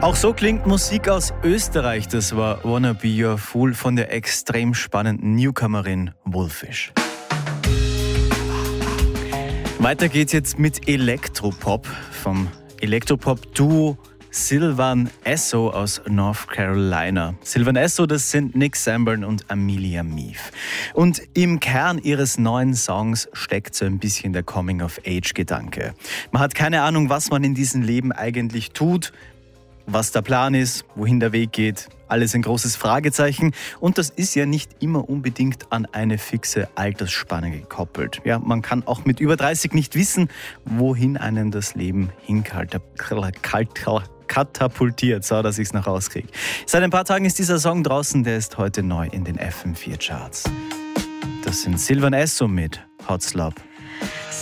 Auch so klingt Musik aus Österreich. Das war Wanna Be Your Fool von der extrem spannenden Newcomerin Wolfish. Weiter geht's jetzt mit Elektropop vom Elektropop-Duo Sylvan Esso aus North Carolina. Sylvan Esso, das sind Nick Sanborn und Amelia Meath. Und im Kern ihres neuen Songs steckt so ein bisschen der Coming-of-Age-Gedanke. Man hat keine Ahnung, was man in diesem Leben eigentlich tut, was der Plan ist, wohin der Weg geht. Alles ein großes Fragezeichen. Und das ist ja nicht immer unbedingt an eine fixe Altersspanne gekoppelt. Ja, man kann auch mit über 30 nicht wissen, wohin einen das Leben katapultiert, so dass ich es noch rauskriege. Seit ein paar Tagen ist dieser Song draußen, der ist heute neu in den FM4 Charts. Das sind Sylvan Esso mit Hot Slop.